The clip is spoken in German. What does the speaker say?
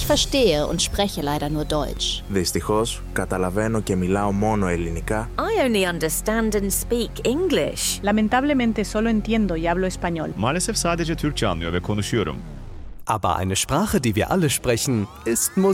verstehe und spreche leider nur Deutsch. Δυστυχώς, καταλαβαίνω και μιλάω μόνο ελληνικά. I only understand and speak English. Lamentablemente solo entiendo y hablo español. Maalesef sadece Türkçe anlıyor ve konuşuyorum. Aber eine Sprache, die wir alle sprechen, ist